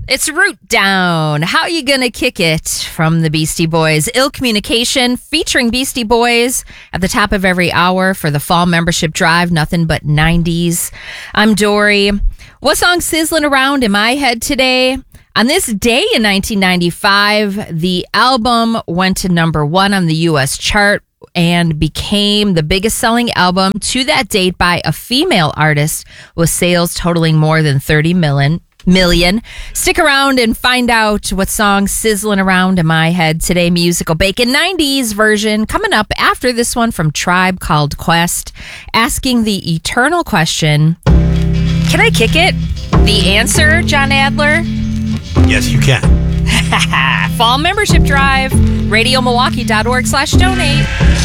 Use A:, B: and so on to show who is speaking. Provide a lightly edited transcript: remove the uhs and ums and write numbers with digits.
A: It's Root Down. How you gonna kick it from the Beastie Boys? Ill Communication featuring Beastie Boys at the top of every hour for the fall membership drive. Nothing but 90s. I'm Dory. What song sizzling around in my head today? On this day in 1995, the album went to number 1 on the U.S. chart and became the biggest selling album to that date by a female artist, with sales totaling more than 30 million. Stick around and find out what song's sizzling around in my head today. Musical Bacon 90s version coming up after this one from Tribe Called Quest, asking the eternal question, can I kick it? The answer, John Adler?
B: Yes, you can.
A: Fall membership drive, radiomilwaukee.org/donate.